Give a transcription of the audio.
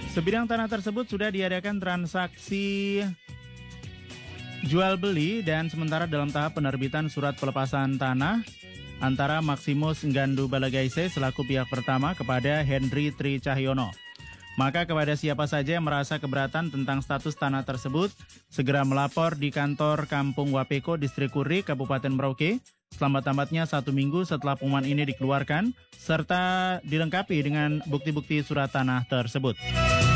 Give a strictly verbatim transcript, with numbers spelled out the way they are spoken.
Sebidang tanah tersebut sudah diadakan transaksi jual beli dan sementara dalam tahap penerbitan surat pelepasan tanah antara Maximus Nggandu Balagaise selaku pihak pertama kepada Henry Tri Cahyono. Maka kepada siapa saja yang merasa keberatan tentang status tanah tersebut, segera melapor di kantor Kampung Wapeko, Distrik Kuri, Kabupaten Merauke, selambat-lambatnya satu minggu setelah pengumuman ini dikeluarkan, serta dilengkapi dengan bukti-bukti surat tanah tersebut.